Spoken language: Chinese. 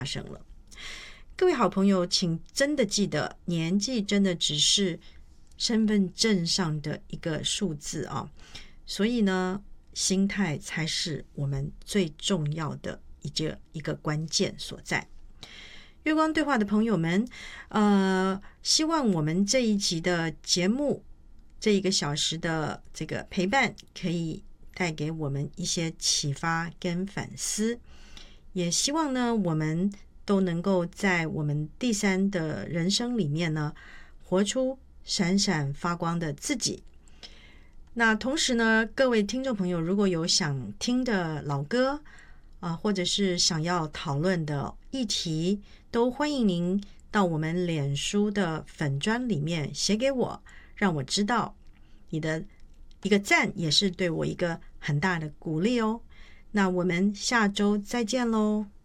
生了。各位好朋友，请真的记得，年纪真的只是身份证上的一个数字啊，所以呢，心态才是我们最重要的一个关键所在。月光对话的朋友们，希望我们这一集的节目，这1个小时的这个陪伴，可以带给我们一些启发跟反思。也希望呢，我们都能够在我们第3的人生里面呢，活出闪闪发光的自己。那同时呢，各位听众朋友，如果有想听的老歌或者是想要讨论的议题，都欢迎您到我们脸书的粉专里面写给我，让我知道。你的一个赞也是对我一个很大的鼓励哦。那我们下周再见喽。